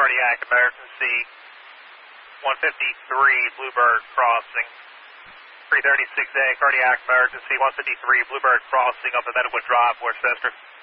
cardiac emergency. 153 Bluebird Crossing. 336A cardiac emergency. 153 Bluebird Crossing up at Meadowood Drive, Worcester.